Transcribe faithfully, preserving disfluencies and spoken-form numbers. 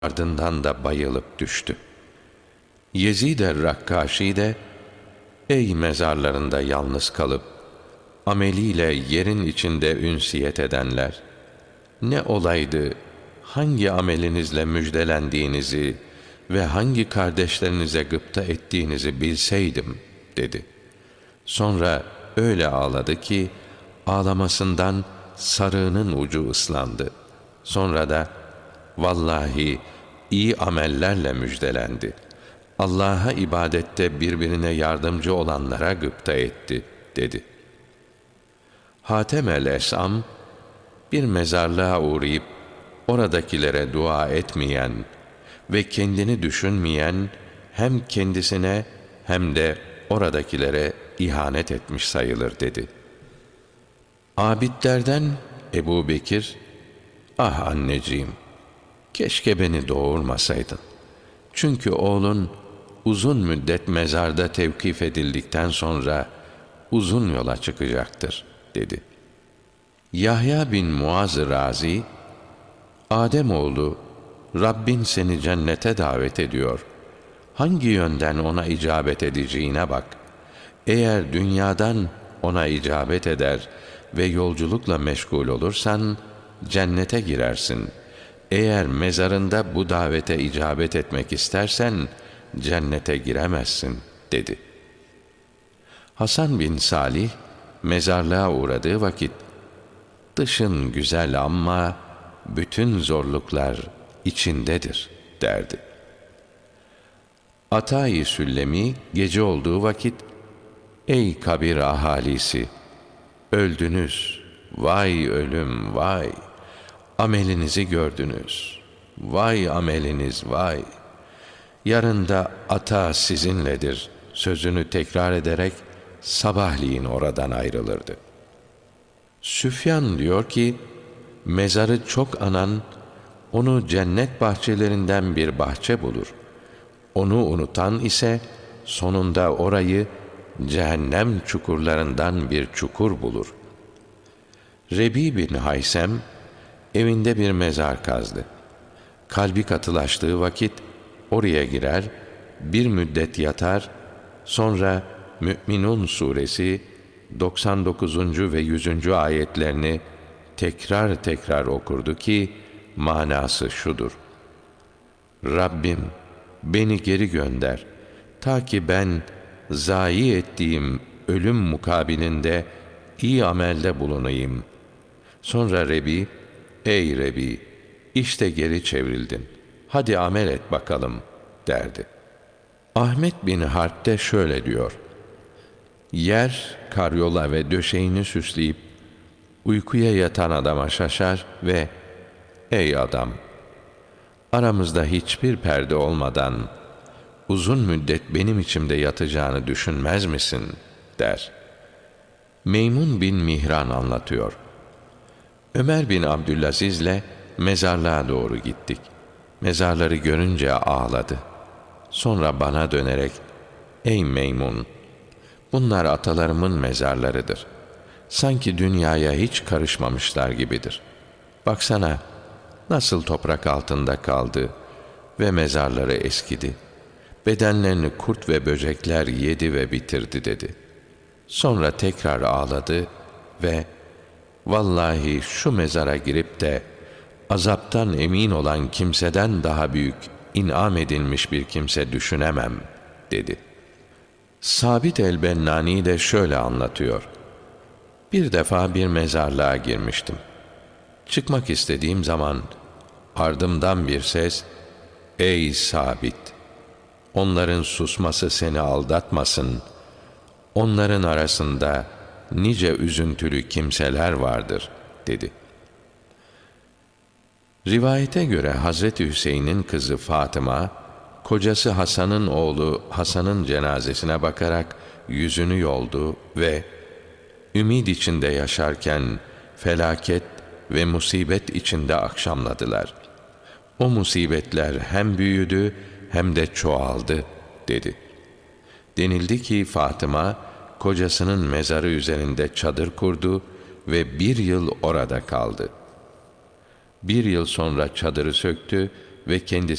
ardından da bayılıp düştü. Yezid er-Rakkaşi de, ey mezarlarında yalnız kalıp, ameliyle yerin içinde ünsiyet edenler! Ne olaydı, hangi amelinizle müjdelendiğinizi ve hangi kardeşlerinize gıpta ettiğinizi bilseydim, dedi. Sonra öyle ağladı ki, ağlamasından sarığının ucu ıslandı. Sonra da, vallahi iyi amellerle müjdelendi. Allah'a ibadette birbirine yardımcı olanlara gıpta etti, dedi. Hatem el-Esam, bir mezarlığa uğrayıp oradakilere dua etmeyen ve kendini düşünmeyen, hem kendisine hem de oradakilere ihanet etmiş sayılır, dedi. Abidlerden Ebu Bekir, ah anneciğim, keşke beni doğurmasaydın. Çünkü oğlun uzun müddet mezarda tevkif edildikten sonra uzun yola çıkacaktır, dedi. Yahya bin Muaz Razi, Ademoğlu, Rabbin seni cennete davet ediyor. Hangi yönden ona icabet edeceğine bak. Eğer dünyadan ona icabet eder ve yolculukla meşgul olursan, cennete girersin. Eğer mezarında bu davete icabet etmek istersen, cennete giremezsin, dedi. Hasan bin Salih, mezarlığa uğradığı vakit, dışın güzel ama bütün zorluklar içindedir, derdi. Ata-i Süllemi gece olduğu vakit, ey kabir ahalisi, öldünüz, vay ölüm vay, amelinizi gördünüz, vay ameliniz vay, yarın da ata sizinledir sözünü tekrar ederek sabahleyin oradan ayrılırdı. Süfyan diyor ki, mezarı çok anan, onu cennet bahçelerinden bir bahçe bulur. Onu unutan ise, sonunda orayı cehennem çukurlarından bir çukur bulur. Rebi bin Haysem, evinde bir mezar kazdı. Kalbi katılaştığı vakit, oraya girer, bir müddet yatar, sonra Mü'minun suresi doksan dokuzuncu ve yüzüncü ayetlerini tekrar tekrar okurdu ki, manası şudur: Rabbim beni geri gönder, ta ki ben zayi ettiğim ölüm mukabilinde iyi amelde bulunayım. Sonra Rebi, ey Rebi, işte geri çevrildin, hadi amel et bakalım, derdi. Ahmet bin Harp de şöyle diyor: yer, karyola ve döşeğini süsleyip uykuya yatan adama şaşar ve ey adam, aramızda hiçbir perde olmadan uzun müddet benim içimde yatacağını düşünmez misin, der. Meymun bin Mihran anlatıyor. Ömer bin Abdülaziz'le mezarlığa doğru gittik. Mezarları görünce ağladı. Sonra bana dönerek, ey Meymun, bunlar atalarımın mezarlarıdır. Sanki dünyaya hiç karışmamışlar gibidir. Baksana, nasıl toprak altında kaldı ve mezarları eskidi. Bedenlerini kurt ve böcekler yedi ve bitirdi, dedi. Sonra tekrar ağladı ve vallahi şu mezara girip de azaptan emin olan kimseden daha büyük in'am edilmiş bir kimse düşünemem, dedi. Sabit el-Bennani de şöyle anlatıyor. Bir defa bir mezarlığa girmiştim. Çıkmak istediğim zaman ardımdan bir ses, ey Sabit, onların susması seni aldatmasın, onların arasında nice üzüntülü kimseler vardır, dedi. Rivayete göre Hazreti Hüseyin'in kızı Fatıma, kocası Hasan'ın oğlu Hasan'ın cenazesine bakarak yüzünü yoldu ve ümid içinde yaşarken felaket ve musibet içinde akşamladılar. O musibetler hem büyüdü hem de çoğaldı, dedi. Denildi ki Fatıma, kocasının mezarı üzerinde çadır kurdu ve bir yıl orada kaldı. Bir yıl sonra çadırı söktü ve kendisi